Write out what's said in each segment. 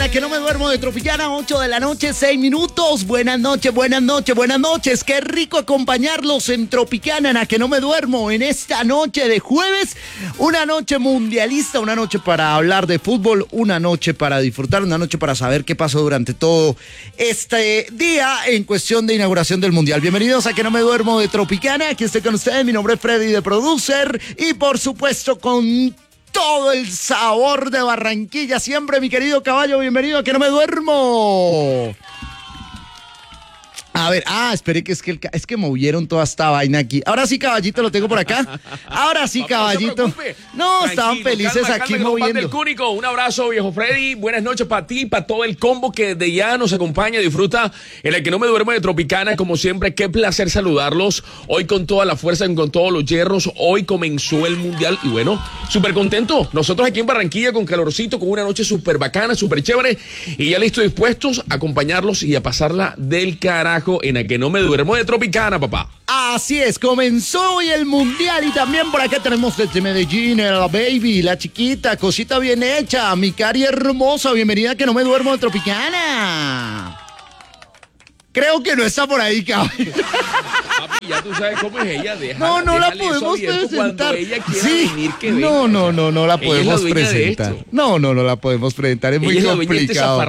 a que no me duermo de Tropicana, 8 de la noche, 6 minutos. Buenas noches, buenas noches, buenas noches. Qué rico acompañarlos en Tropicana, en a que no me duermo en esta noche de jueves. Una noche mundialista, una noche para hablar de fútbol, una noche para disfrutar, una noche para saber qué pasó durante todo este día en cuestión de inauguración del Mundial. Bienvenidos a que no me duermo de Tropicana. Aquí estoy con ustedes, mi nombre es Freddy de Producer y por supuesto con todo el sabor de Barranquilla siempre, mi querido caballo, bienvenido a que no me duermo. A ver, espere que es que movieron toda esta vaina aquí. Ahora sí, caballito, lo tengo por acá. Ahora sí, caballito. No, estaban felices aquí moviendo. El Cúnico, un abrazo, viejo Freddy. Buenas noches para ti, para todo el combo que de ya nos acompaña, disfruta en el que no me duermo de Tropicana. Como siempre, qué placer saludarlos. Hoy con toda la fuerza, con todos los hierros. Hoy comenzó el Mundial y bueno, súper contento. Nosotros aquí en Barranquilla con calorcito, con una noche súper bacana, súper chévere. Y ya listos, dispuestos a acompañarlos y a pasarla del carajo en el que no me duermo de Tropicana, papá. Así es, comenzó hoy el Mundial y también por acá tenemos desde Medellín, la baby, la chiquita, cosita bien hecha, mi cari hermosa, bienvenida a que no me duermo de Tropicana. Creo que no está por ahí, cabrón. Papi, ya tú sabes cómo es ella. No la podemos presentar. Ella quiera venir, que no la podemos presentar. No la podemos presentar, es muy complicado.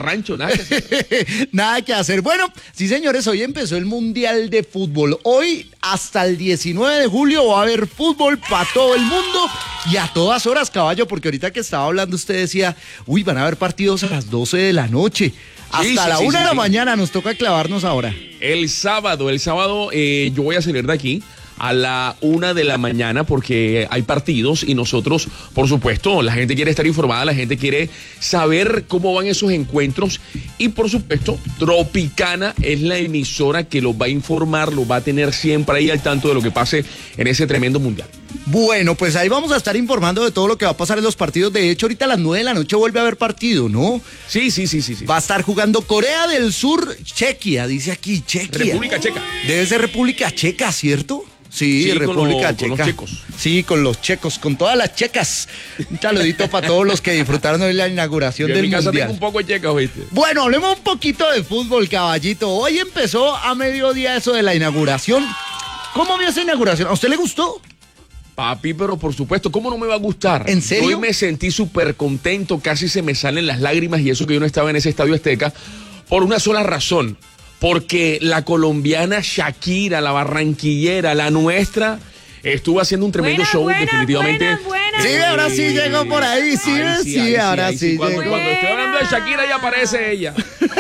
Nada que hacer. Bueno, sí, señores, hoy empezó el Mundial de Fútbol. Hoy, hasta el 19 de julio, va a haber fútbol para todo el mundo y a todas horas, caballo, porque ahorita que estaba hablando usted decía, van a haber partidos a las 12 de la noche. Hasta la 1 de la mañana nos toca clavarnos ahora. El sábado yo voy a salir de aquí a la 1 de la mañana porque hay partidos y nosotros, por supuesto, la gente quiere estar informada, la gente quiere saber cómo van esos encuentros y por supuesto, Tropicana es la emisora que los va a informar, los va a tener siempre ahí al tanto de lo que pase en ese tremendo mundial. Bueno, pues ahí vamos a estar informando de todo lo que va a pasar en los partidos. De hecho, ahorita a las 9 de la noche vuelve a haber partido, ¿no? Sí. Va a estar jugando Corea del Sur, Chequia, dice aquí, Chequia. República Checa. Debe ser República Checa, ¿cierto? Sí, República Checa. Con los checos. Sí, con los checos, con todas las checas. Un saludito para todos los que disfrutaron hoy la inauguración del Mundial. En mi casa tengo un poco de checas, ¿viste? Bueno, hablemos un poquito de fútbol, caballito. Hoy empezó a mediodía eso de la inauguración. ¿Cómo vio esa inauguración? ¿A usted le gustó? Papi, pero por supuesto, ¿cómo no me va a gustar? ¿En serio? Hoy me sentí súper contento, casi se me salen las lágrimas y eso que yo no estaba en ese Estadio Azteca, por una sola razón. Porque la colombiana Shakira, la barranquillera, la nuestra, estuvo haciendo un tremendo show, definitivamente. Buenas. Sí, ahora sí llegó por ahí, ahora sí. Cuando estoy hablando de Shakira, ya aparece ella.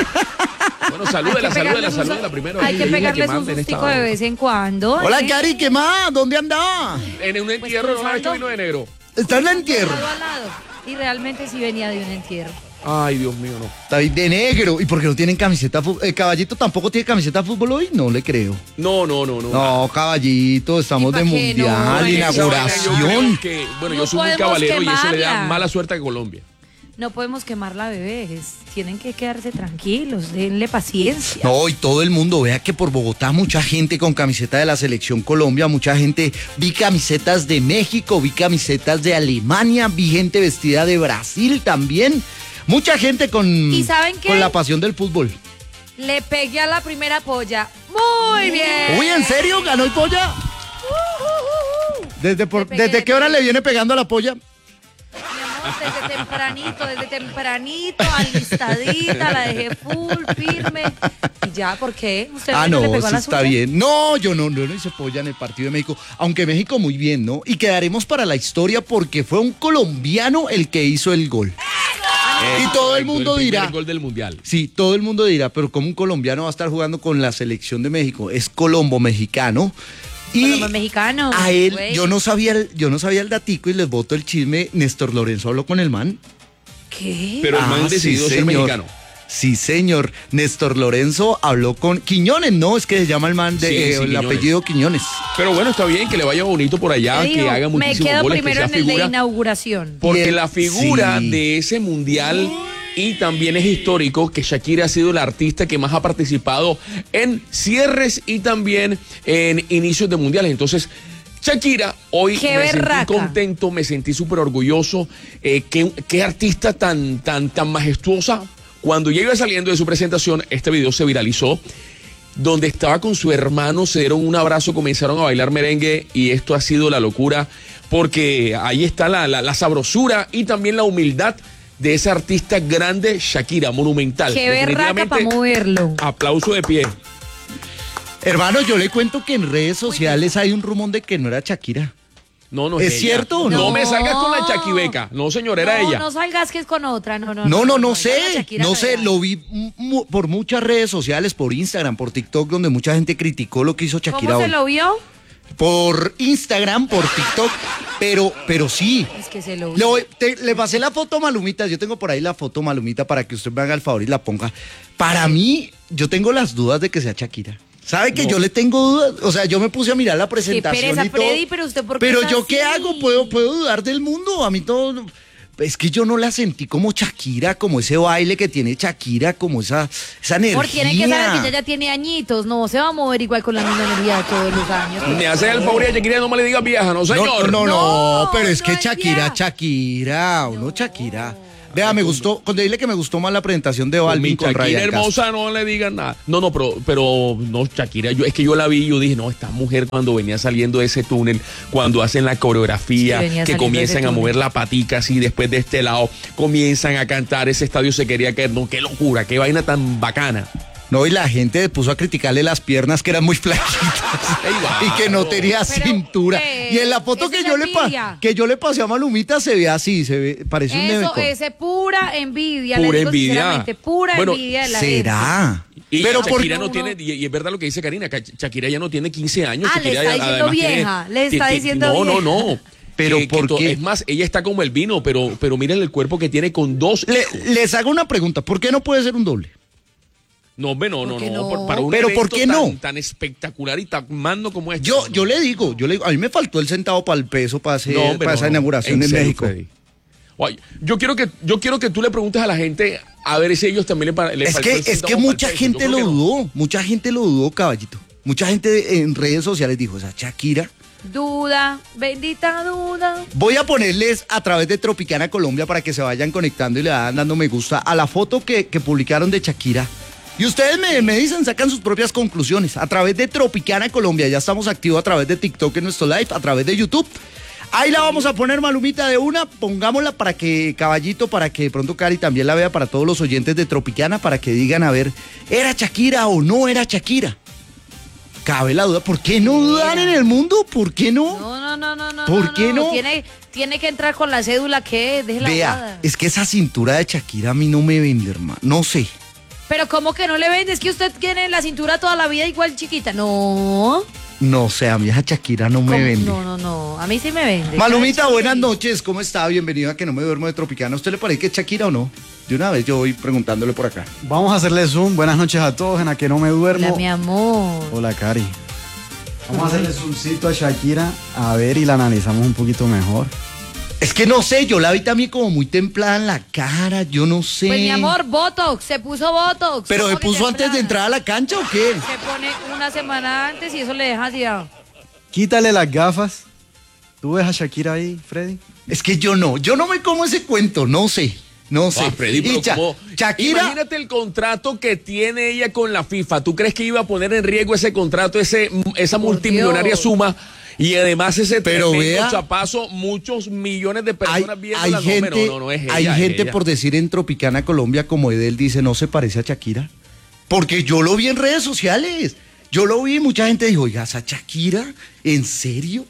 Bueno, salúdela primero. Hay que pegarles un sustico de vez en cuando. Hola, Cari, ¿qué más? ¿Dónde andaba? En un entierro, no me vino de negro. ¿Está en el entierro? Al lado. Y realmente sí venía de un entierro. Ay, Dios mío, no. Está de negro. ¿Y por qué no tienen camiseta? ¿Caballito tampoco tiene camiseta de fútbol hoy? No le creo. No. No, Caballito, estamos de mundial, inauguración. Yo soy un caballero y eso le da mala suerte a Colombia. No podemos quemarla, bebés. Tienen que quedarse tranquilos, denle paciencia. No, y todo el mundo, vea que por Bogotá mucha gente con camiseta de la Selección Colombia, mucha gente, vi camisetas de México, vi camisetas de Alemania, vi gente vestida de Brasil también. Mucha gente con la pasión del fútbol. Le pegué a la primera polla. Muy bien. Uy, ¿en serio? ¿Ganó el polla? ¿Desde qué hora le viene pegando a la polla? Desde tempranito, alistadita, la dejé full, firme. ¿Y ya por qué? ¿Usted no le pegó a la está suya? bien. No, yo no hice polla en el partido de México. Aunque México muy bien, ¿no? Y quedaremos para la historia porque fue un colombiano el que hizo el gol. Y todo el mundo dirá. El gol del mundial. Sí, todo el mundo dirá, pero ¿cómo un colombiano va a estar jugando con la selección de México? Es colombo-mexicano. Y mexicano, a él, yo no sabía el datico y les boto el chisme. Néstor Lorenzo habló con el man. ¿Qué? Pero el man decidió ser mexicano. Sí, señor. Néstor Lorenzo habló con Quiñones, ¿no? Es que se llama el man de el apellido Quiñones. Pero bueno, está bien que le vaya bonito por allá, que haga muchísimos goles. Me quedo primero en el de inauguración. Porque la figura de ese mundial y también es histórico que Shakira ha sido la artista que más ha participado en cierres y también en inicios de mundiales. Entonces, Shakira, hoy me sentí contento, me sentí súper orgulloso. Qué artista tan majestuosa. Cuando ella iba saliendo de su presentación, este video se viralizó, donde estaba con su hermano, se dieron un abrazo, comenzaron a bailar merengue y esto ha sido la locura, porque ahí está la sabrosura y también la humildad de esa artista grande, Shakira, monumental. Qué berraca para moverlo. Aplauso de pie. Hermano, yo le cuento que en redes sociales hay un rumor de que no era Shakira. No, ¿Es ella. cierto o no? No me salgas con la Chaquibeca. No, señor, era ella. No salgas que es con otra. No sé. Shakira No sé, era. lo vi por muchas redes sociales, por Instagram, por TikTok, donde mucha gente criticó lo que hizo Shakira ¿Cómo se hoy. lo vio? Por Instagram, por TikTok, pero sí. Es que se lo vio. Le pasé la foto Malumita, yo tengo por ahí la foto Malumita para que usted me haga el favor y la ponga. Para mí, yo tengo las dudas de que sea Shakira. ¿Sabe que yo le tengo dudas? O sea, yo me puse a mirar la presentación pereza, y todo. Freddy, pero usted ¿por qué Pero es yo así? ¿qué hago? ¿Puedo dudar del mundo? A mí todo... Es que yo no la sentí como Shakira, como ese baile que tiene Shakira, como esa energía. Porque tiene que saber que ella ya tiene añitos, no se va a mover igual con la misma energía todos los años. Me hace el favor y a Shakira no me le digas vieja, no, señor. No, pero es no que es vieja. Shakira. Vea, me gustó, cuando dile que me gustó más la presentación de Balvin con Shakira Ryan Castro. hermosa, no le digan nada. No, pero no, Shakira, es que yo la vi y yo dije, no, esta mujer cuando venía saliendo de ese túnel, cuando hacen la coreografía, Sí, venía que saliendo comienzan de ese a mover túnel. la patica así, después de este lado, comienzan a cantar, ese estadio se quería caer, no, qué locura, qué vaina tan bacana. No, y la gente puso a criticarle las piernas que eran muy flaquitas y que no tenía Pero, cintura. Y en la foto eso que es envidia. yo le pasé a Malumita se ve así, parece un Eso neveco. es pura envidia. Pura le digo envidia. sinceramente, pura Bueno, envidia de la ¿será? Y Pero Shakira por- no tiene, y es verdad lo que dice Karina, que Shakira ya no tiene 15 años. Ah, le Shakira está ya, diciendo además, vieja, le está diciendo no, vieja. No. Pero ¿por qué? Es más, ella está como el vino, pero miren el cuerpo que tiene con dos hijos. Les hago una pregunta, ¿por qué no puede ser un doble? No, hombre, no. ¿Por qué no? Para un Pero evento ¿por qué no? tan espectacular y tan mando como este. Yo le digo, a mí me faltó el centavo para el peso para esa inauguración en serio, México. Freddy. Oye, yo quiero que tú le preguntes a la gente a ver si ellos también le Es faltó el que centavo mucha para el peso. gente Yo lo creo que no. dudó, mucha gente lo dudó, caballito. Mucha gente en redes sociales dijo, o sea, Shakira. Duda, bendita duda. Voy a ponerles a través de Tropicana Colombia para que se vayan conectando y le vayan dando me gusta a la foto que publicaron de Shakira. Y ustedes me dicen, sacan sus propias conclusiones. A través de Tropicana Colombia, ya estamos activos a través de TikTok en nuestro live, a través de YouTube. Ahí la vamos a poner, Malumita, de una. Pongámosla para que, caballito, para que de pronto Cari también la vea, para todos los oyentes de Tropicana, para que digan, a ver, ¿era Shakira o no era Shakira? Cabe la duda. ¿Por qué no dudar en el mundo? ¿Por qué no? No. ¿Por qué no? Tiene que entrar con la cédula que es, déjela Vea, bobada. es que esa cintura de Shakira a mí no me vende, hermano. No sé. Pero ¿cómo que no le vende? Es que usted tiene la cintura toda la vida igual chiquita. No. No sé, a mí esa Shakira no me ¿Cómo? vende. No. A mí sí me vende. Malumita, Ay, buenas sí. noches. ¿Cómo está? Bienvenido a Que No Me Duermo de Tropicana. ¿A usted le parece que es Shakira o no? De una vez yo voy preguntándole por acá. Vamos a hacerle zoom. Buenas noches a todos en A Que No Me Duermo. Hola, mi amor. Hola, Cari. Vamos a hacerle zoomcito a Shakira a ver y la analizamos un poquito mejor. Es que no sé, yo la vi también como muy templada en la cara, yo no sé. Pues mi amor, Botox, se puso Botox. ¿Pero ¿Cómo se que puso antes templada? de entrar a la cancha o qué? Se pone una semana antes y eso le deja así. Quítale las gafas. ¿Tú ves a Shakira ahí, Freddy? Es que yo no me como ese cuento, no sé. Ah, Freddy, pero Y ¿cómo? Shakira, Imagínate el contrato que tiene ella con la FIFA. ¿Tú crees que iba a poner en riesgo ese contrato, esa Por multimillonaria Dios. suma? Y además ese Pero tremendo vea, chapazo, muchos millones de hay, personas viendo hay la gente, no, es ella, hay es gente ella. por decir en Tropicana Colombia, como Edel dice, no se parece a Shakira. Porque yo lo vi en redes sociales. Yo lo vi y mucha gente dijo, oiga, ¿esa Shakira? ¿En serio?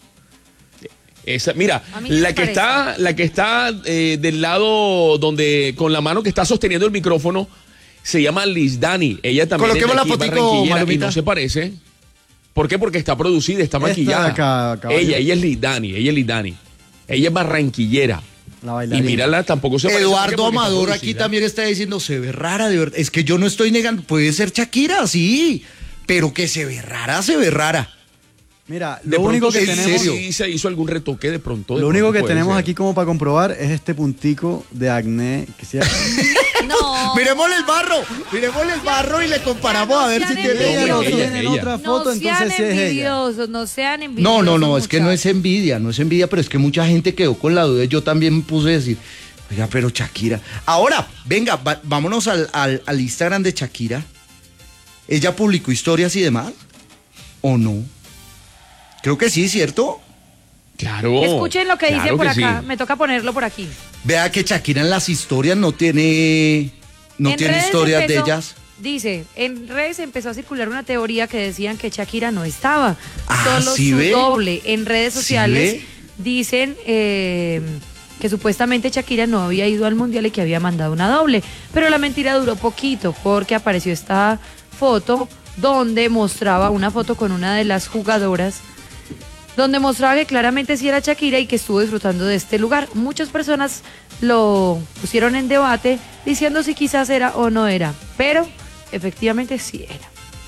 Mira, A mí no me la que está del lado donde, con la mano que está sosteniendo el micrófono, se llama Liz Dani. Ella también Coloquemos es de la aquí, fotico, barranquillera, y Malumita. no se parece. ¿Por qué? Porque está producida, está maquillada. acá, caballo. ella es Liz Dani, ella es barranquillera. La Y bailarina. mírala, tampoco se parece. ¿Por qué? Eduardo Porque está Amador aquí producida. también está diciendo, se ve rara, de verdad. Es que yo no estoy negando, puede ser Shakira, sí, pero que se ve rara, se ve rara. Mira, De lo único pronto, que ¿en tenemos, serio? sí se hizo algún retoque de pronto. lo único que puede tenemos ser. aquí como para comprobar es este puntico de acné. Que sí- No. Miremosle el barro y le comparamos a ver si sean tiene... Ella no ella, tiene ella. otra foto, No sean entonces sí es ella. envidiosos, no sean envidiosos. No, es que no es muchachos. envidia, pero es que mucha gente quedó con la duda. Yo también me puse a decir, Oiga, pero Shakira. Ahora, venga, vámonos al Instagram de Shakira. ¿Ella publicó historias y demás? ¿O no? Creo que sí, ¿cierto? Claro. Escuchen lo que claro dice por que acá. sí. Me toca ponerlo por aquí. Vea que Shakira en las historias no tiene En redes historias de empezó- ellas. Dice, en redes empezó a circular una teoría que decían que Shakira no estaba, solo ¿sí su ve? doble. En redes ¿Sí sociales ve? dicen que supuestamente Shakira no había ido al mundial y que había mandado una doble, pero la mentira duró poquito porque apareció esta foto donde mostraba una foto con una de las jugadoras donde mostraba que claramente sí era Shakira y que estuvo disfrutando de este lugar. Muchas personas lo pusieron en debate diciendo si quizás era o no era, pero efectivamente sí era.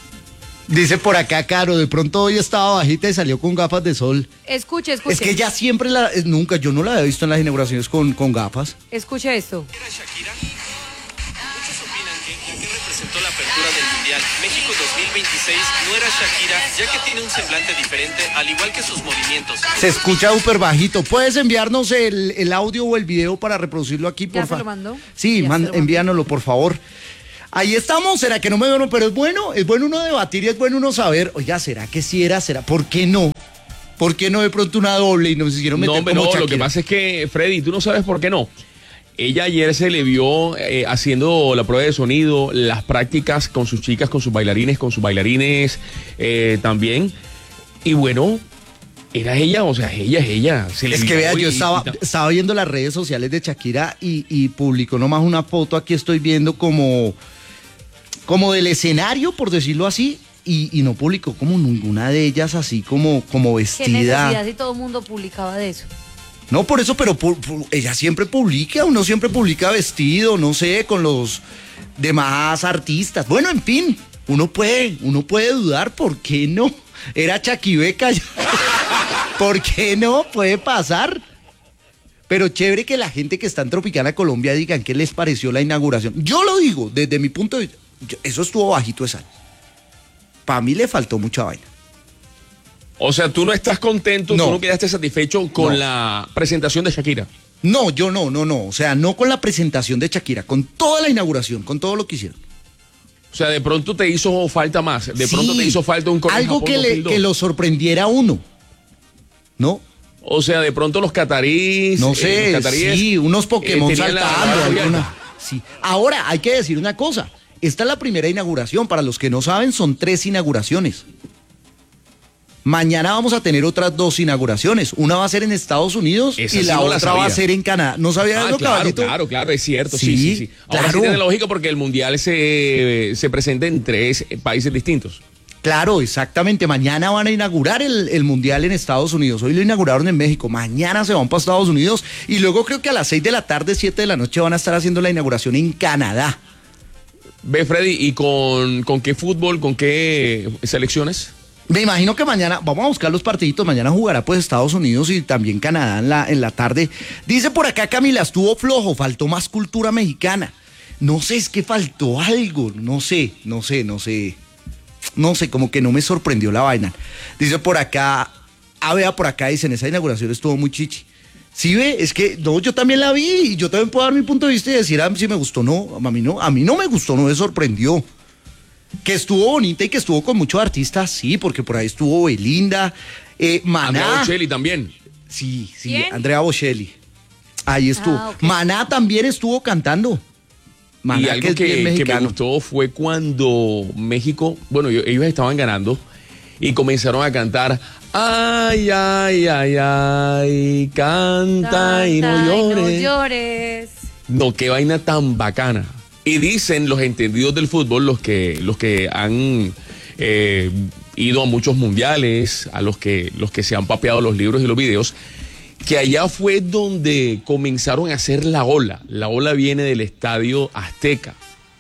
Dice por acá, Caro, de pronto hoy estaba bajita y salió con gafas de sol. Escuche. Es que ella siempre nunca, yo no la había visto en las inauguraciones con gafas. Escuche esto. ¿Era Shakira? Muchos opinan que la que representó la apertura del Mundial México 2026 no era Shakira, ya que tiene un semblante diferente, al igual que sus movimientos. Se escucha súper bajito. ¿Puedes enviarnos el audio o el video para reproducirlo aquí, por ¿Ya se favor? lo mandó? Sí, Ya se lo mandó. envíanoslo, por favor. Ahí estamos, ¿será que no me duermo? Pero es bueno uno debatir y es bueno uno saber, oiga, ¿será que sí era? ¿Será? ¿Por qué no? ¿Por qué no de pronto una doble y nos hicieron meter No, hombre, como no, lo que Shakira? pasa es que, Freddy, tú no sabes por qué no. Ella ayer se le vio haciendo la prueba de sonido, las prácticas con sus chicas, con sus bailarines también. Y bueno, era ella, o sea, ella es ella. Se le Es que vio vea, yo y- estaba viendo las redes sociales de Shakira y publicó nomás una foto, aquí estoy viendo como del escenario, por decirlo así, y no publicó como ninguna de ellas así como ¿Qué vestida. necesidad si todo el mundo publicaba de eso? No, por eso, pero ella siempre publica, uno siempre publica vestido, no sé, con los demás artistas. Bueno, en fin, uno puede dudar, ¿por qué no? Era Chaquibeca, ¿por qué no? Puede pasar. Pero chévere que la gente que está en Tropicana Colombia digan qué les pareció la inauguración. Yo lo digo, desde mi punto de vista, eso estuvo bajito de sal. Para mí le faltó mucha vaina. O sea, tú no estás contento, No. tú no quedaste satisfecho con No. la presentación de Shakira. No, yo no. O sea, no con la presentación de Shakira, con toda la inauguración, con todo lo que hicieron. O sea, de pronto te hizo falta más. De pronto Sí, te hizo falta un Corona algo Japón que 2002. lo sorprendiera a uno. ¿No? O sea, de pronto los catarís. No sé, los cataríes, sí, unos Pokémon tenían la saltando. barra alguna- abierta. sí. Ahora, hay que decir una cosa. Esta es la primera inauguración. Para los que no saben, son 3 inauguraciones. Mañana vamos a tener otras 2 inauguraciones. Una va a ser en Estados Unidos Esa y sí la no la otra va a sabía. ser en Canadá. ¿No sabía eso, Claro, caballito? claro, es cierto. Sí, Sí. Ahora claro. sí tiene lógica porque el mundial se presenta en 3 países distintos. Claro, exactamente. Mañana van a inaugurar el Mundial en Estados Unidos. Hoy lo inauguraron en México. Mañana se van para Estados Unidos. Y luego creo que a las 6 de la tarde, 7 de la noche van a estar haciendo la inauguración en Canadá. Ve, Freddy, ¿y con qué fútbol, con qué selecciones? Me imagino que mañana, vamos a buscar los partiditos, mañana jugará pues Estados Unidos y también Canadá en la tarde. Dice por acá Camila, estuvo flojo, faltó más cultura mexicana. No sé, es que faltó algo, no sé, como que no me sorprendió la vaina. Dice por acá, vea, por acá dicen, esa inauguración estuvo muy chichi. Sí, ve, es que no, yo también la vi y yo también puedo dar mi punto de vista y decir si me gustó o no. A mí no me gustó, no me sorprendió. Que estuvo bonita y que estuvo con muchos artistas, sí, porque por ahí estuvo Belinda, Andrea Maná. Bocelli también. Sí, ¿Quién? Andrea Bocelli. Ahí estuvo. Ok. Maná también estuvo cantando. Maná, Y algo es bien que me mexicano. gustó fue cuando México, bueno, ellos estaban ganando y comenzaron a cantar, ay, ay, ay, ay, canta y no llores. llores. No, qué vaina tan bacana. Y dicen los entendidos del fútbol, los que han ido a muchos mundiales, a los que se han papeado los libros y los videos, que allá fue donde comenzaron a hacer la ola. La ola viene del Estadio Azteca.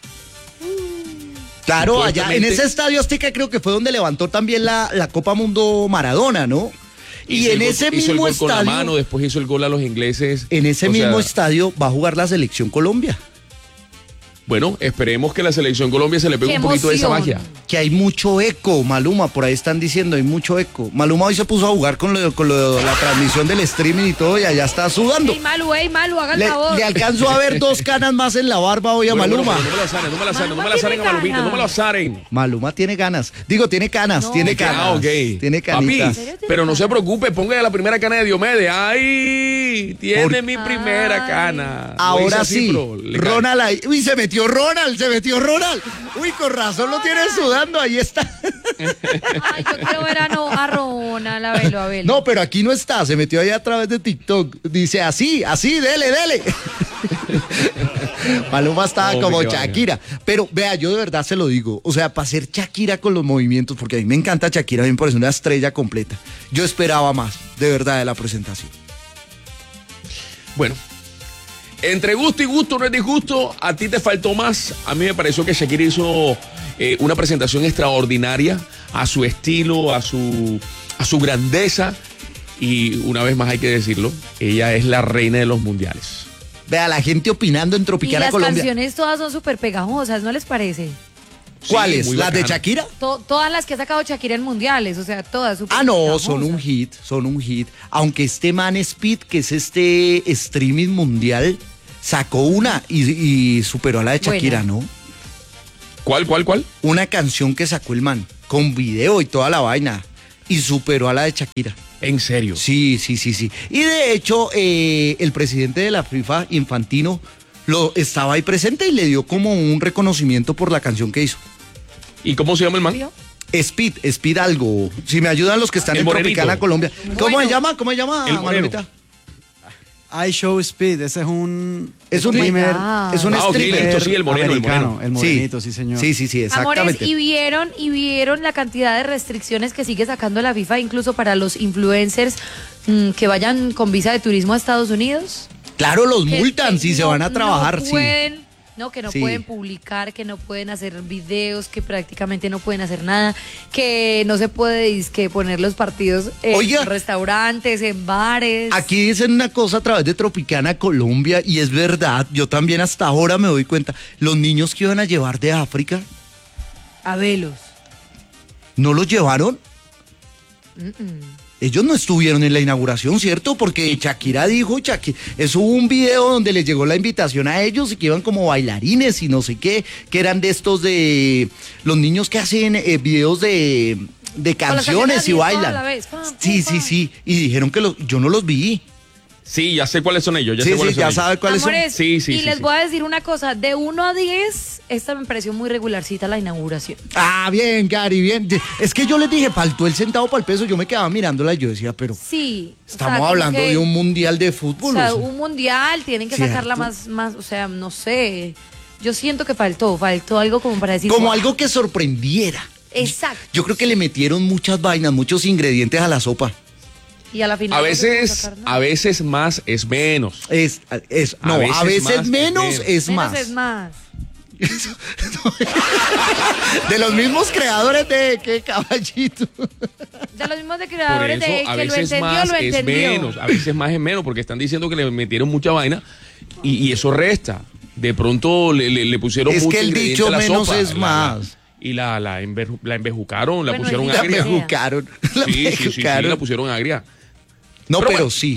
Claro, allá en Supuestamente- ese estadio Azteca creo que fue donde levantó también la Copa Mundo Maradona, ¿no? Y Hizo en el ese gol- hizo el mismo gol con la estadio, mano, después hizo el gol a los ingleses. en ese O mismo sea, estadio va a jugar la selección Colombia. Bueno, esperemos que la selección Colombia se le pegue ¡Qué un poquito de esa emoción! magia. Que hay mucho eco, Maluma, por ahí están diciendo, hay mucho eco. Maluma hoy se puso a jugar con la transmisión del streaming y todo, y allá está sudando. Ey, Malu, haga el Le, favor. le alcanzo a ver 2 canas más en la barba hoy a Bueno, Maluma. pero no me la saren, no me la saren, no me la Maluma saren a tiene Malumita, no me la ganas. saren. Maluma tiene ganas. Digo, tiene canas, No. tiene canas. Ah, ok. Tiene Papi, canitas. ¿En serio tiene pero no se ganas? preocupe, ponga la primera cana de Diomedes. ¡Ay! Tiene Por- mi primera Ay. cana. Lo hice Ahora así, sí, pero le cae. Ronald ahí. Uy, se metió Ronald. Uy, con razón lo tiene sudando, ahí está. Ay, yo quiero ver a Ronald, a verlo. No, pero aquí no está, se metió ahí a través de TikTok. Dice así, dele. Maluma estaba Hombre, como qué vaina. Shakira. Pero vea, yo de verdad se lo digo. O sea, para ser Shakira con los movimientos, porque a mí me encanta Shakira, a mí me parece una estrella completa. Yo esperaba más, de verdad, de la presentación. Bueno, entre gusto y gusto no es disgusto, a ti te faltó más. A mí me pareció que Shakira hizo una presentación extraordinaria a su estilo, a su grandeza. Y una vez más hay que decirlo, ella es la reina de los mundiales. Vea, la gente opinando en Y Tropicana las Colombia. canciones todas son súper pegajosas, ¿no les parece? ¿Cuáles? muy ¿Las de bacana. Shakira? Todas las que ha sacado Shakira en mundiales, o sea, todas súper Ah, no, pegajosas. son un hit. Aunque este man Speed, que es este streaming mundial, sacó una y superó a la de Shakira, Buena. ¿no? ¿Cuál? Una canción que sacó el man, con video y toda la vaina, y superó a la de Shakira. En serio. Sí. Y de hecho, el presidente de la FIFA, Infantino, estaba ahí presente y le dio como un reconocimiento por la canción que hizo. ¿Y cómo se llama el man? ¿Vio? Speed algo. Si me ayudan los que están El en morenito. Tropicana Colombia. ¿Cómo Bueno. se llama? ¿Cómo se llama, El moreno. Malumita? iShow Speed, ese es un Es un streamer Es un Ah, ok, streamer. listo, sí, el moreno, americano, el morenito, Sí. sí señor. Sí, Amores, exactamente. y vieron la cantidad de restricciones que sigue sacando la FIFA, incluso para los influencers que vayan con visa de turismo a Estados Unidos. Claro, los Que- multan que si se no- van a trabajar, no sí. pueden, que no Sí. pueden publicar, que no pueden hacer videos, que prácticamente no pueden hacer nada, que no se puede dizque poner los partidos en Oiga. restaurantes, en bares. Aquí dicen una cosa a través de Tropicana Colombia y es verdad, yo también hasta ahora me doy cuenta, los niños que iban a llevar de África, A velos. ¿no los llevaron? Ellos no estuvieron en la inauguración, ¿cierto? Porque Shakira dijo, eso hubo un video donde les llegó la invitación a ellos y que iban como bailarines y no sé qué, que eran de estos de los niños que hacen videos de canciones así y toda la bailan. vez, pam, Sí, pam, sí, y dijeron que yo no los vi. Sí, ya sé cuáles son ellos. Ya Sí, sé cuáles sí, son ya ellos. sabe cuáles son. Amores, Sí, sí, y sí, les sí. voy a decir una cosa, de 1 a 10, esta me pareció muy regularcita la inauguración. Ah, bien, Gary, bien. Es que yo les dije, faltó el centavo para el peso, yo me quedaba mirándola y yo decía, pero Sí. o sea, estamos como hablando que- de un mundial de O fútbol. sea, o sea. un mundial, tienen que sacarla más, o sea, no sé. Yo siento que faltó algo como para decir. Como "Wow". algo que sorprendiera. Exacto. Yo creo que le metieron muchas vainas, muchos ingredientes a la sopa. Y a la final. A no se pudo veces, sacar nada. a veces más es menos. No, a veces más menos es Menos más. es más. De los mismos creadores de ¿qué caballito? De los mismos de Por creadores eso, de a que lo veces entendió, más lo es entendió. menos. A veces más es menos, porque están diciendo que le metieron mucha vaina y eso resta. De pronto le pusieron Es mucho que el ingrediente dicho a la menos sopa, es más. Y la embejucaron, la Bueno, pusieron el La agria. mejor. mejucaron. La Sí, sí, mejucaron. la pusieron agria. No, pero bueno, sí.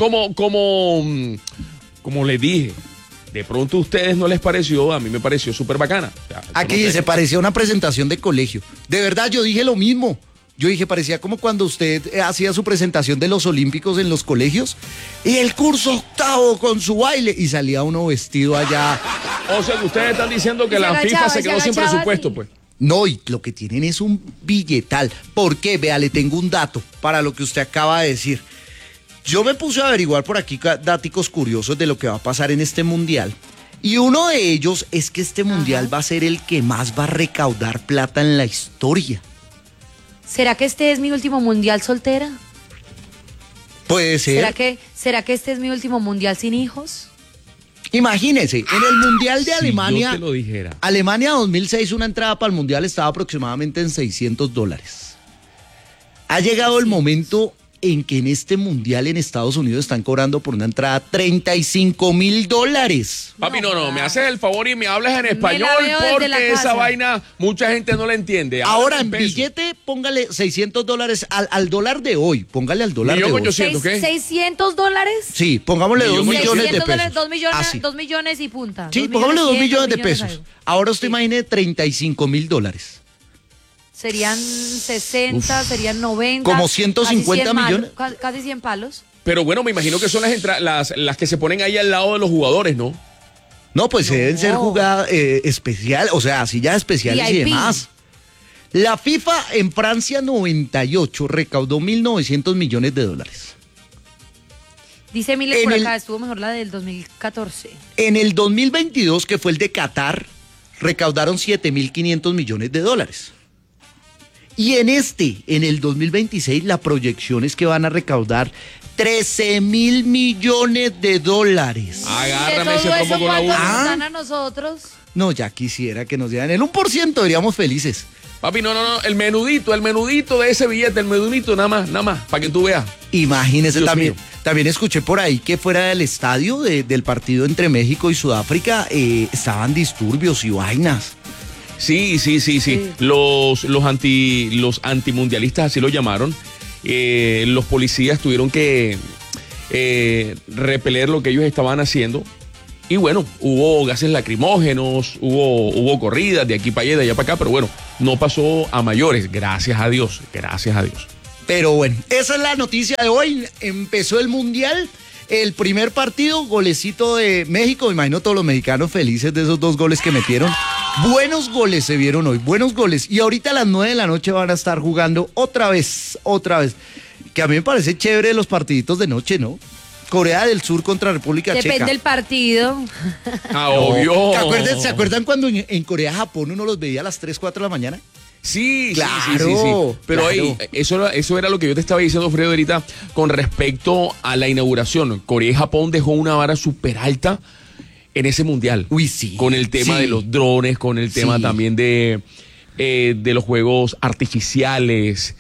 Como les dije, de pronto a ustedes no les pareció, a mí me pareció súper bacana. O sea, yo Aquí no sé. dice, parecía una presentación de colegio. De verdad, yo dije lo mismo. Yo dije, parecía como cuando usted hacía su presentación de los Olímpicos en los colegios y el curso octavo con su baile y salía uno vestido allá. O sea, que ustedes están diciendo que Y se la FIFA agachaba, se y se quedó sin agachaba presupuesto, así. pues. No, y lo que tienen es un billetal. ¿Por qué? Vea, le tengo un dato para lo que usted acaba de decir. Yo me puse a averiguar por aquí datos curiosos de lo que va a pasar en este mundial. Y uno de ellos es que este mundial va a ser el que más va a recaudar plata en la historia. ¿Será que este es mi último mundial soltera? Puede ser. ¿Será que este es mi último mundial sin hijos? Imagínense, en el mundial de Si Alemania, yo te lo dijera. Alemania 2006, una entrada para el mundial estaba aproximadamente en $600. Ha llegado el momento en que en este mundial en Estados Unidos están cobrando por una entrada $35,000. Papi, no, me haces el favor y me hablas en español veo desde la porque esa casa. vaina mucha gente no la entiende. Ahora en pesos. billete póngale $600 al dólar de hoy, póngale al dólar de Millón hoy. ochocientos. ¿Qué? ¿$600? Sí, pongámosle Millón 2 millones de $600, pesos. 2 millones, Así. 2 millones y punta. Sí, 2 pongámosle 2 100, millones de 2 pesos. algo. Ahora usted Sí. imagine $35,000. Serían 60, serían 90. Como 150 casi 100 millones. Casi 100 palos. Pero bueno, me imagino que son las que se ponen ahí al lado de los jugadores, ¿no? No, pues No. deben ser jugadas especial, o sea, sillas especiales y VIP. demás. La FIFA en Francia 98 recaudó $1.900 millones. Dice Miles En por el- acá, estuvo mejor la del 2014. En el 2022, que fue el de Qatar, recaudaron $7.500 millones. Y en el 2026, la proyección es que van a recaudar $13.000 millones. Agárrame De ese todo combo eso, con la ¿cuánto uña. nos dan a nosotros? No, ya quisiera que nos dieran el 1%, seríamos felices. Papi, no, el menudito de ese billete, el menudito, nada más, para que tú veas. Imagínese, Dios también, mío. también escuché por ahí que fuera del estadio del partido entre México y Sudáfrica estaban disturbios y vainas. Sí. Los antimundialistas así lo llamaron. Los policías tuvieron que repeler lo que ellos estaban haciendo. Y bueno, hubo gases lacrimógenos, hubo corridas de aquí para allá, de allá para acá, pero bueno, no pasó a mayores, gracias a Dios. Pero bueno, esa es la noticia de hoy. Empezó el Mundial, el primer partido, golecito de México. Me imagino todos los mexicanos felices de esos 2 goles que metieron. Buenos goles se vieron hoy, buenos goles. Y ahorita a las 9 de la noche van a estar jugando otra vez. Que a mí me parece chévere los partiditos de noche, ¿no? Corea del Sur contra República Checa. Depende del partido. Ah, obvio. ¿Se acuerdan cuando en Corea, Japón uno los veía a las 3, 4 de la mañana? Sí. Claro, Pero claro. ahí, eso era lo que yo te estaba diciendo, Fredo, ahorita, con respecto a la inauguración. Corea y Japón dejó una vara súper alta en ese mundial. Uy, sí. Con el tema Sí. de los drones, con el tema Sí. también de los juegos artificiales.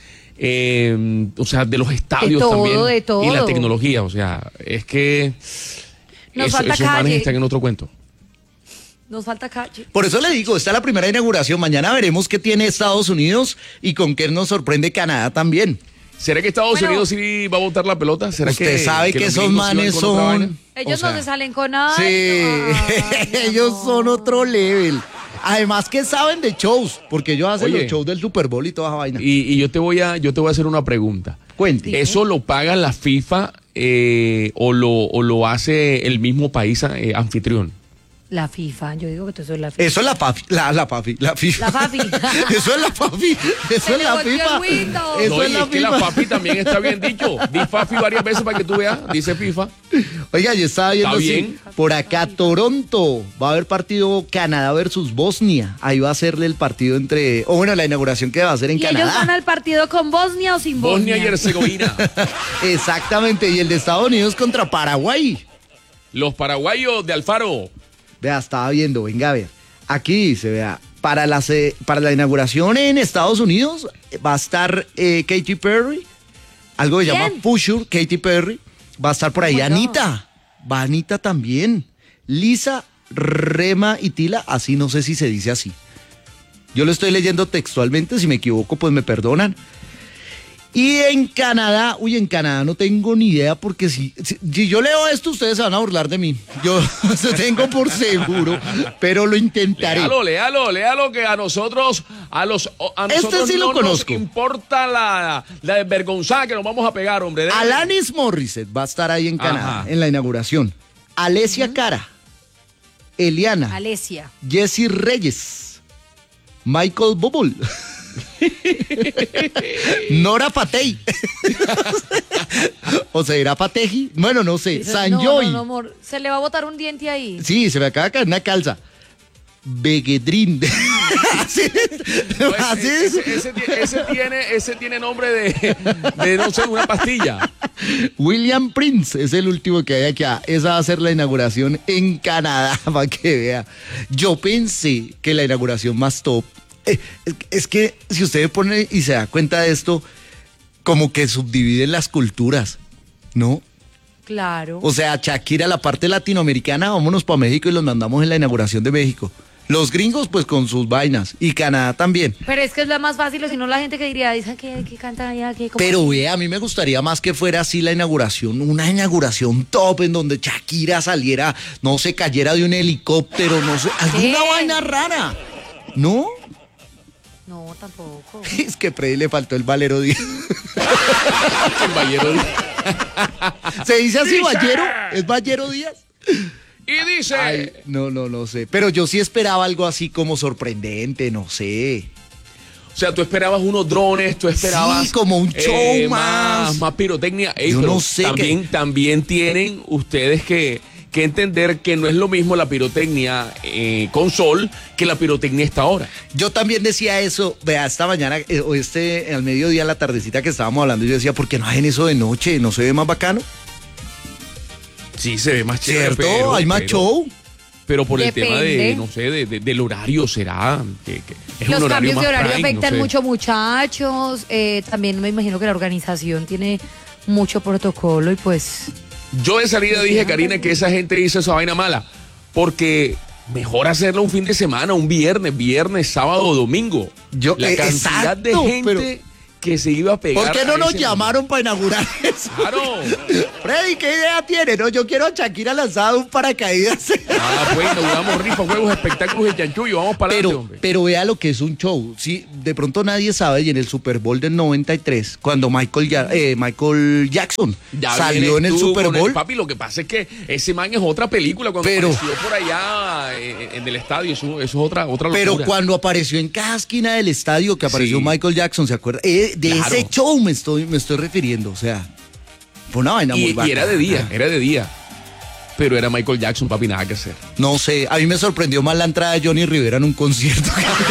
O sea, de los estadios todo, también. de todo. Y la tecnología, o sea, es que Nos falta esos manes calle. están en otro cuento. Nos falta calle. Por eso le digo, está la primera inauguración. Mañana veremos qué tiene Estados Unidos y con qué nos sorprende Canadá también. ¿Será que Estados Bueno. Unidos sí va a botar la pelota? ¿Será Usted sabe que los esos gringos sí van manes con otra vaina? son... Ellos o sea, no se salen con nada. Sí, ellos son otro level. Además que saben de shows, porque ellos hacen Oye. los shows del Super Bowl y toda esa vaina. Y yo te voy a hacer una pregunta. Cuente. ¿Eso lo paga la FIFA o lo hace el mismo país anfitrión? La FIFA, yo digo que eso es la FIFA. Eso es la FIFA. La Fafi. Eso es la FIFA. Eso Se es le la volvió el FIFA. Windows. Eso No, es y la es que la FIFA. FAFI también está bien dicho. Di FAFI varias veces para que tú veas. Dice FIFA. Oiga, yo estaba viendo Está así, bien. por acá Toronto, va a haber partido Canadá versus Bosnia. Ahí va a serle el partido la inauguración que va a ser en ¿Y ellos van Canadá. al partido con Bosnia o sin Bosnia? Bosnia y Herzegovina. Exactamente, y el de Estados Unidos contra Paraguay. Los paraguayos de Alfaro. Vea, estaba viendo, venga a ver. Aquí dice, vea, para la inauguración en Estados Unidos va a estar Katy Perry, algo que se llama ¿Quién? Pusher, Katy Perry. Va a estar por ahí Oh my God. Anita. Va Anita también. Lisa, Rema y Tila, así no sé si se dice así. Yo lo estoy leyendo textualmente, si me equivoco, pues me perdonan. Y en Canadá no tengo ni idea porque si yo leo esto ustedes se van a burlar de mí. Yo lo tengo por seguro, pero lo intentaré. Léalo, que a nosotros Este sí lo no conozco. nos importa la desvergonzada que nos vamos a pegar, hombre. Alanis Morissette va a estar ahí en Canadá, Ajá. en la inauguración. Alessia Cara, Eliana, Alesia. Jesse Reyes, Michael Bublé, Nora Patey. O sea, irá Pateji. Bueno, no sé. Sanjoy. No, amor. Se le va a botar un diente ahí. Sí, se me acaba de caer una calza. Begedrin. Así No, así es. ese tiene nombre de no sé, una pastilla. William Prince es el último que hay aquí. Esa va a ser la inauguración en Canadá, para que vea. Yo pensé que la inauguración más top. Es que si usted pone y se da cuenta de esto, como que subdividen las culturas, ¿no? Claro. O sea, Shakira, la parte latinoamericana, vámonos para México y los mandamos en la inauguración de México. Los gringos, pues con sus vainas. Y Canadá también. Pero es que es la más fácil, o si no la gente que diría, dicen que canta allá, que como... Pero ve, a mí me gustaría más que fuera así la inauguración, una inauguración top en donde Shakira saliera, no se cayera de un helicóptero, no sé, alguna vaina rara. ¿No? No, tampoco. Es que Freddy le faltó el Valero Díaz. El Ballero dice- ¿Se dice así, Ballero? ¿Es Ballero Díaz? Y dice... Ay, no sé. Pero yo sí esperaba algo así como sorprendente, no sé. O sea, tú esperabas unos drones, tú esperabas... Sí, como un show más. Más pirotecnia. Ey, Yo pero no sé también tienen ustedes que entender que no es lo mismo la pirotecnia con sol que la pirotecnia a esta hora. Yo también decía eso, vea, esta mañana, al mediodía, a la tardecita que estábamos hablando, yo decía, ¿por qué no hacen eso de noche? ¿No se ve más bacano? Sí, se ve más chévere. ¿Cierto? Hay más show. Pero por el tema de, Depende. no sé, del horario será. Que es Los un horario cambios más de horario prime, afectan no sé. mucho muchachos. También me imagino que la organización tiene mucho protocolo y pues... Yo de salida dije, Karina, que esa gente hizo esa vaina mala. Porque mejor hacerlo un fin de semana, un viernes, sábado o domingo. La cantidad de exacto, gente pero- que se iba a pegar. ¿Por qué no a nos ese llamaron para inaugurar eso? Claro. Freddy, ¿qué idea tiene? No, yo quiero a Shakira lanzada de un paracaídas. Ah, pues inauguramos rifas, juegos, espectáculos y chanchullo. Vamos para adelante, hombre. Pero vea lo que es un show. Sí, de pronto nadie sabe, y en el Super Bowl del 93, cuando Michael Jackson Ya salió en vienes el tú Super con Bowl. papi, lo que pasa es que ese man es otra película. Cuando Pero- apareció por allá en el estadio, eso es otra locura. Pero cuando apareció en cada esquina del estadio, que apareció Sí. Michael Jackson, ¿se acuerda? De Claro. ese show me estoy refiriendo, o sea, fue una vaina muy Y bacana. era de día. Pero era Michael Jackson, papi, nada que hacer. No sé, a mí me sorprendió más la entrada de Johnny Rivera en un concierto.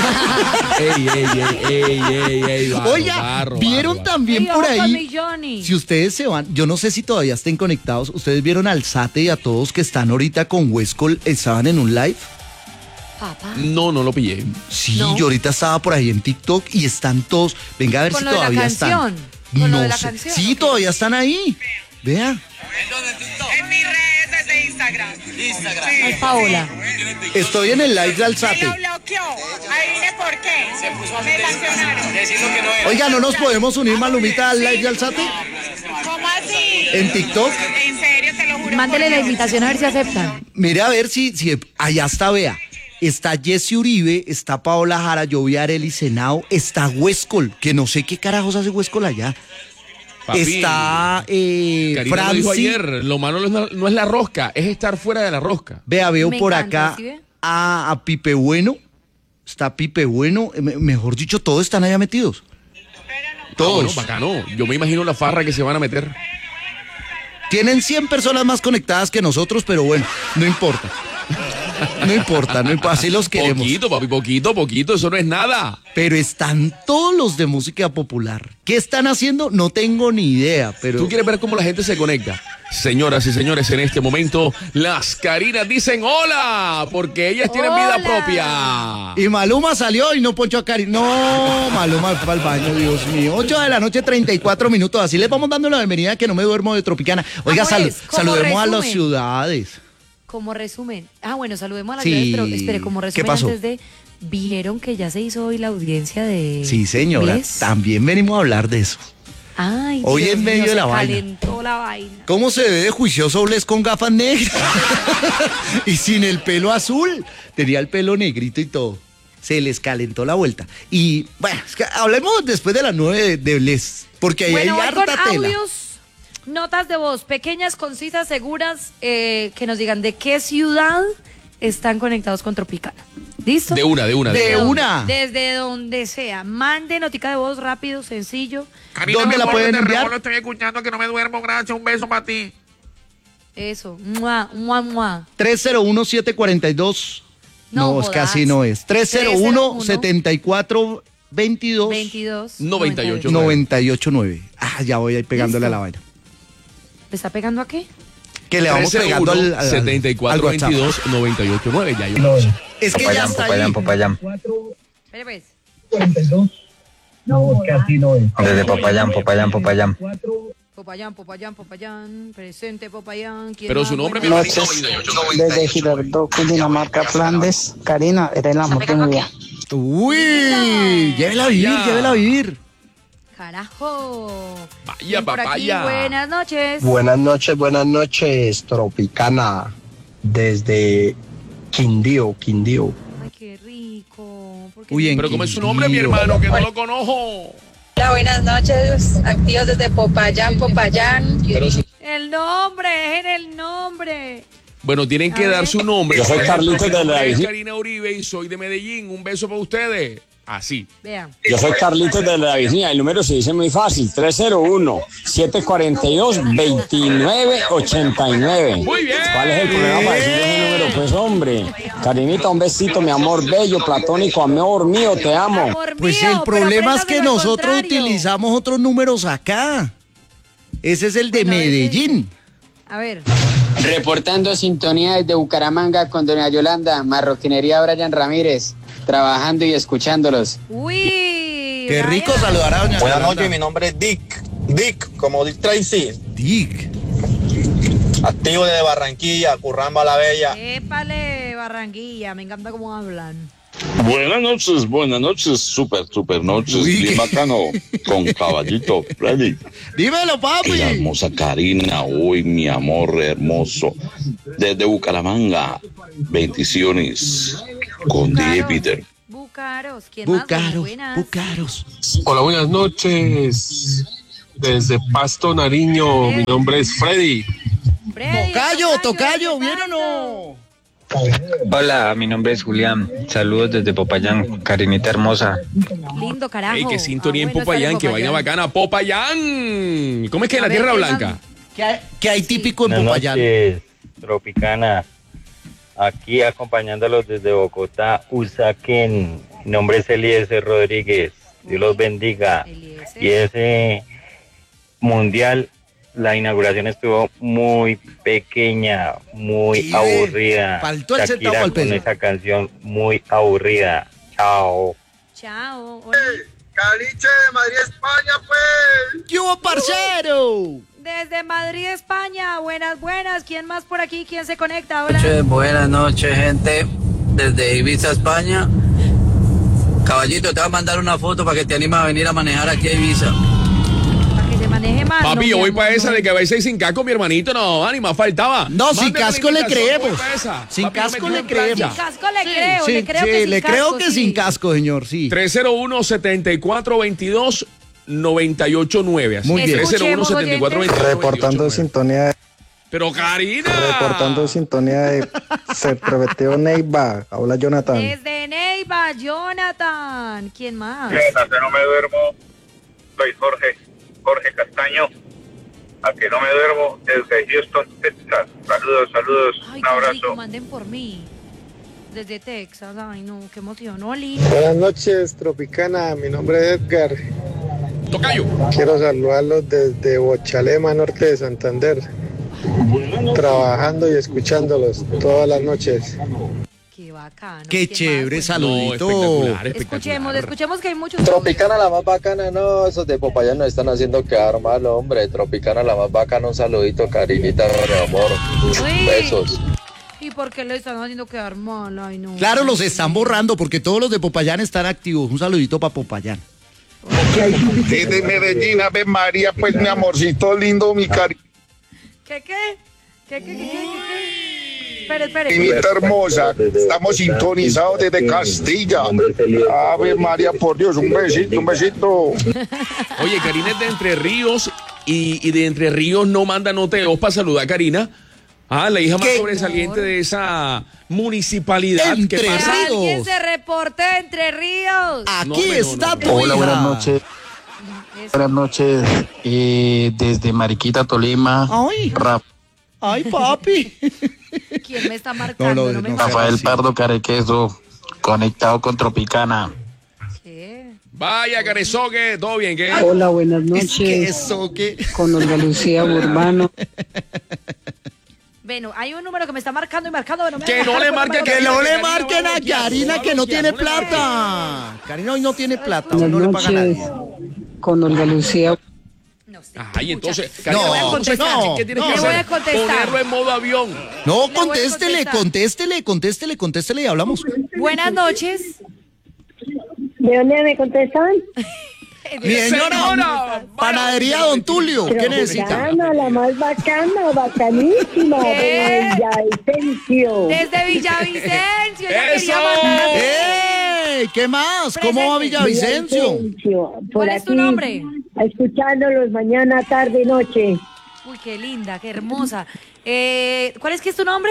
ey, Oiga, ¿vieron también por ahí? Johnny. Si ustedes se van, yo no sé si todavía estén conectados, ustedes vieron al Sate y a todos que están ahorita con Huescol, estaban en un live. Papá. No lo pillé. Sí, No. yo ahorita estaba por ahí en TikTok y están todos. Venga a ver Con si lo de la todavía canción. están. Con lo No de la sé. canción, Sí, ¿o qué? todavía están ahí. Vea. En mis redes de Instagram. Es Paola. Estoy en el live de Me Alzate. lo bloqueó. Adivine por qué. Me sancionaron. Oiga, ¿no nos podemos unir, Malumita, al live de Alzate? ¿Cómo así? ¿En TikTok? En serio, te lo juro. Mándele por la Dios. invitación a ver si aceptan. Mire a ver si allá está, vea. Está Jesse Uribe, está Paola Jara, yo vi a Arely Senao, está Huescol, que no sé qué carajos hace Huescol allá. Papi, Está Karina lo dijo Franci. ayer, lo malo no es la rosca, es estar fuera de la rosca. Vea, veo Me por encanta, acá ¿sí ve? a Pipe Bueno. Está Pipe Bueno. Mejor dicho, todos están allá metidos. Ah, Todos. bueno, bacano. Yo me imagino la farra que se van a meter. Tienen 100 personas más conectadas que nosotros, pero bueno, no importa. No importa, así los queremos. Poquito, papi, poquito, eso no es nada. Pero están todos los de música popular. ¿Qué están haciendo? No tengo ni idea, pero... ¿Tú quieres ver cómo la gente se conecta? Señoras y señores, en este momento las Karinas dicen hola, porque ellas tienen vida Hola. propia. Y Maluma salió y no ponchó a Cari. No, Maluma fue al baño, Dios mío. 8 de la noche, 34 minutos. Así les vamos dando la bienvenida que no me duermo de Tropicana. Oiga, Amores, como saludemos a las resumen. ciudades. Como resumen. Ah, bueno, saludemos a las Sí. ciudades, pero espere, como ¿Qué resumen pasó? antes de... ¿Vieron que ya se hizo hoy la audiencia de... Sí, señora. Bless? También venimos a hablar de eso. Ay, Hoy Dios en medio mío, de la se vaina. calentó la vaina. ¿Cómo se ve de juicioso Bless con gafas negras? Y sin el pelo azul. Tenía el pelo negrito y todo. Se les calentó la vuelta. Y bueno, es que hablemos después de las 9 de Bless. Porque ahí Bueno, hay voy con harta tela. audios, notas de voz, pequeñas, concisas, seguras, que nos digan de qué ciudad están conectados con Tropicana. ¿Listo? De una. De Desde una. donde- Desde donde sea. Mande notica de voz rápido, sencillo. ¿Dónde la pueden enviar? Lo estoy escuchando, que no me duermo. Gracias, un beso para ti. Eso. Mua, mua, mua. 301-742. No, es que jodas. así no es. 301-7422. 22. 98. 989. Ah, ya voy ahí pegándole Listo. a la vaina. ¿Le está pegando a qué? Que le vamos pegando al WhatsApp. 7422 989. Ya yo. Es que ya está ahí. Espere pues. Desde Popayán. Popayán, presente Popayán. Pero su nombre me Noches desde Girardot, Cundinamarca, Flandes. Karina, eres el amor de mi vida. Uy, llévela a vivir. Carajo. Vaya, Y por aquí, papaya. buenas noches. Tropicana, desde Quindío. Ay, qué rico. Uy, en Pero ¿cómo es su nombre, mi Quindío. hermano? Que no lo conozco. Hola, buenas noches, activos desde Popayán. El nombre, es el nombre. Bueno, tienen que A dar ver. su nombre. Yo soy Carlitos de la Soy Vicina. Karina Uribe y soy de Medellín. Un beso para ustedes. Así. Vean. Yo soy Carlitos de la Vicina. El número se dice muy fácil: 301-742-2989. Muy bien. ¿Cuál es el problema para decir ese número? Pues hombre, Karinita, un besito, mi amor bello, platónico, amor mío, te amo. Amor Pues mío, el pero problema es apréndase que lo nosotros contrario. utilizamos otros números acá. Ese es el de Bueno, ese- Medellín. A ver. Reportando sintonía desde Bucaramanga con doña Yolanda, marroquinería Brian Ramírez, trabajando y escuchándolos. Uy. Qué rico Brian. saludar a doña Buenas Yolanda. noches, mi nombre es Dick. Dick, como Dick Tracy. Dick. Activo desde Barranquilla, Curramba la Bella. Épale, Barranquilla. Me encanta cómo hablan. Buenas noches, super noches, Uy, bien qué- bacano, con Caballito Freddy Dímelo, y la papi. hermosa Karina, uy, mi amor hermoso, desde Bucaramanga, bendiciones, con DJ Peter. Bucaros. ¿Quién más? Buenas. Bucaros. Hola, buenas noches. Desde Pasto, Nariño, mi nombre es Freddy. Freddy, Tocayo, ¿bien o no? Hola, mi nombre es Julián. Saludos desde Popayán, Karinita hermosa. Lindo, carajo. Ey, qué sintonía en bueno estar Popayán, qué vaina bacana. Popayán. ¿Cómo es que en A la ver, Tierra ¿qué Blanca? ¿Qué hay típico en Popayán? Tropicana. Aquí acompañándolos desde Bogotá, Usaquén. Mi nombre es Eliezer Rodríguez. Dios los bendiga. Eliezer. Y ese mundial, la inauguración estuvo muy pequeña, muy Sí, aburrida. faltó el centavo Shakira al peso. con esa canción muy aburrida. Chao. Chao. Hola. Caliche de Madrid, España, pues. ¿Qué hubo, parcero? Desde Madrid, España. Buenas. ¿Quién más por aquí? ¿Quién se conecta? Hola. Buenas noches, gente, desde Ibiza, España. Caballito, te voy a mandar una foto para que te animes a venir a manejar aquí a Ibiza. Para que se maneje más. Papi, No, yo mi voy amor, para esa no. de que vais a ir sin casco, mi hermanito. No, ánima, faltaba. No, sin Mándame la casco le invitación, creemos. voy pa' esa. Sin Papi, no casco me le tiro en plancha. creemos. Sin casco le creo. Sí, le creo sí, que sin le casco, creo que sí. sin casco, señor, sí. 301-7422-989. Muy bien. 301-7422-989. Reportando sintonía, Pero Karina. sintonía de Serprometeo Neiva. Habla Jonathan. Desde Neiva, Jonathan. ¿Quién más? Que no me duermo. Soy Jorge Castaño. A que no me duermo desde Houston, Texas. Saludos, Ay, un qué abrazo. rico, manden por mí. Desde Texas. Ay, no, qué emoción. Oli. Buenas noches, Tropicana. Mi nombre es Edgar. Tocayo. Quiero saludarlos desde Bochalema, norte de Santander. Trabajando y escuchándolos todas las noches. Qué bacano. Qué ¿Quién chévere, más? saludito. espectacular, Escuchemos que hay muchos. Tropicana la más bacana, no, esos de Popayán nos están haciendo quedar mal, hombre. Tropicana la más bacana, un saludito, Karinita, mi amor. Uy. Besos. ¿Y por qué le están haciendo quedar mal? Ay, no. Claro, los están borrando porque todos los de Popayán están activos. Un saludito para Popayán. Desde Medellín, Ave María, pues mi amorcito lindo, mi ¿Qué? Espere. carinita hermosa. Estamos sintonizados desde Castilla. Ave María, por Dios, un besito. Oye, Karina es de Entre Ríos y de Entre Ríos no manda noteos para saludar a Karina. Ah, la hija más ¿Qué? sobresaliente de esa municipalidad. Entre ¿Qué pasa? Ríos. Alguien se reporte de Entre Ríos. Aquí No, no, está no, tu no. Hola, hija. buenas noches. Buenas noches, desde Mariquita, Tolima. Ay, papi. ¿Quién me está marcando? No, me no, marques. Rafael Pardo Carequeso, conectado con Tropicana. ¿Qué? Vaya, Carezogue, todo bien, ¿qué? Hola, buenas Es que eso, que... Con Olga Lucía Urbano. Bueno, hay un número que me está marcando y marcando. Pero Que no le marquen, Que no le marquen a Karina que no tiene plata. Karina hoy no tiene plata, hoy no le paga a nadie. Con Olga Lucía. Ay, entonces, No, Karina, entonces, no, ¿qué tienes no. que Le voy a hacer? contestar. Ponerlo en modo avión. No, Le voy a contéstele y hablamos. Buenas noches. ¿De dónde me contestan? Mi señora, panadería Don Tulio, ¿qué necesita? La más bacana, bacanísima. ¿Qué? Villavicencio. Desde Villavicencio. Ya ¡Eso! quería mandar. ¡Ey! ¿Qué más? ¿Cómo va Villavicencio? ¿Cuál es tu nombre? Escuchándolos mañana, tarde, noche. Uy, qué linda, qué hermosa. ¿Cuál es que es tu nombre?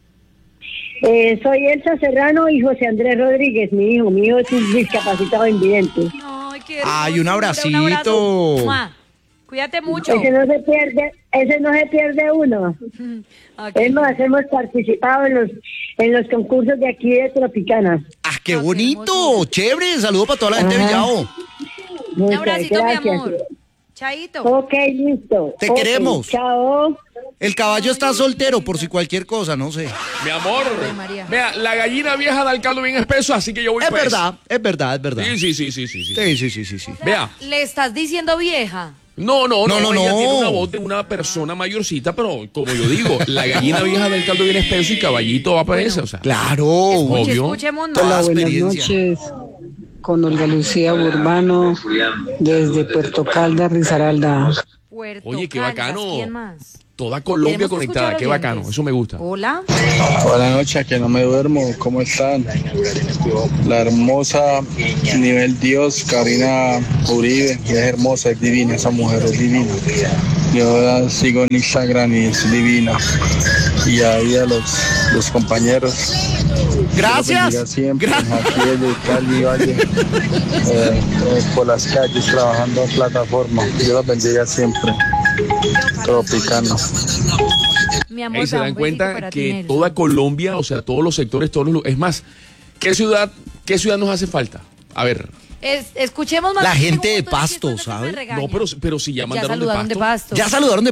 Soy Elsa Serrano y José Andrés Rodríguez, mi hijo. Mi hijo es un discapacitado invidente. Ay, qué Ay, un hermosura, abracito. abrazo. ¡Mua! Cuídate mucho. Ese no se pierde uno. Ok. Es más, hemos participado en los concursos de aquí de Tropicana. ¡Ah, qué bonito! ¡Chévere! Saludos para toda la gente de Villavo. Un Muchas abracito, gracias. mi amor. Chaito. Ok, listo. Te Ok, queremos. Chao. El caballo está soltero por si cualquier cosa, no sé. Mi amor, Ay, María. vea, la gallina vieja da el caldo bien espeso, así que yo voy Es pues. verdad, es verdad, es verdad. Sí. Sí. Vea. ¿Le estás diciendo vieja? No, ella No. tiene una voz de una persona mayorcita, pero como yo digo, la gallina vieja del caldo bien espeso y caballito va para ese, o sea. Claro. Obvio. Escuchemos más. Toda Hola, buenas experiencia. noches. Con Olga Lucía Urbano desde Puerto Caldas, Risaralda. Puerto Oye, qué Caldas, bacano. ¿quién más? Toda Colombia Queremos conectada, escuchar qué oyentes. bacano, eso me gusta. Hola. Buenas noches, que no me duermo, ¿cómo están? La hermosa nivel Dios, Karina Uribe, es hermosa, es divina, esa mujer es divina. Yo la sigo en Instagram y es divina. Y ahí a los compañeros. Gracias. Dios bendiga siempre, Gracias. aquí desde Cali, Valle, por las calles, trabajando en plataforma. Dios los bendiga siempre. Tropicano. Mi amor, Ahí se da dan un besito cuenta para ti, que Nelson. toda Colombia, o sea, todos los sectores, es más, ¿qué ciudad nos hace falta? A ver. Escuchemos más. La Tengo gente un de montón Pasto, que me ¿sabe? regañan. No, pero si ya Ya mandaron de saludaron de Pasto. Pasto. Ya saludaron de